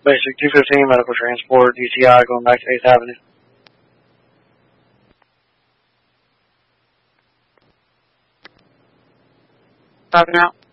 Basic 215 medical transport, DTI going back to 8th Avenue. Stopping out.